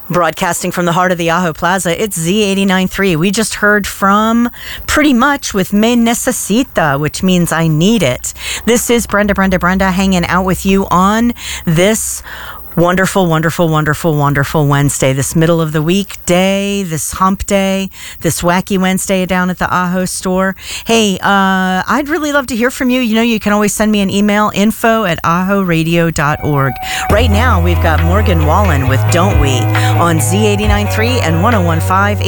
Broadcasting from the heart of the Ajo Plaza, it's Z89.3. We just heard from Pretty Much with Me Necesita, which means I need it. This is Brenda hanging out with you on this wonderful Wednesday, this middle of the week day, this hump day, this wacky Wednesday down at the Ajo store. Hey, I'd really love to hear from you. You know, you can always send me an email, info@ajoradio.org. Right now, we've got Morgan Wallen with Don't We on Z89.3 and 101.5